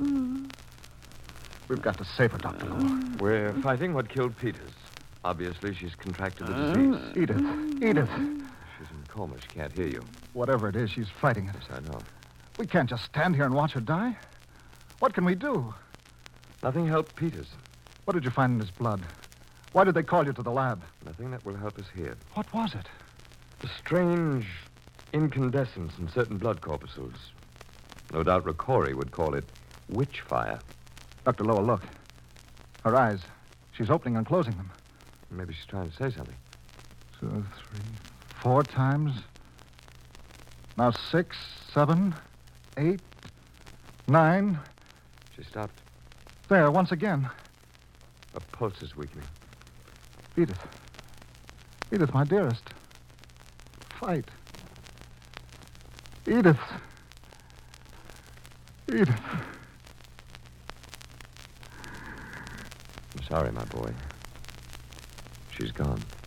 We've got to save her, Dr. Lowell. We're fighting what killed Peters. Obviously, she's contracted the disease. Edith. She's in a coma. She can't hear you. Whatever it is, she's fighting it. Yes, I know. We can't just stand here and watch her die. What can we do? Nothing helped Peters. What did you find in his blood? Why did they call you to the lab? Nothing that will help us here. What was it? A strange incandescence in certain blood corpuscles. No doubt Ricori would call it witch fire. Dr. Lowell, look. Her eyes. She's opening and closing them. Maybe she's trying to say something. 2, 3, 4 times. Now 6, 7, 8, 9. She stopped. There, once again. Her pulse is weakening. Edith. Edith, my dearest. Fight. Edith. Edith. I'm sorry, my boy. She's gone.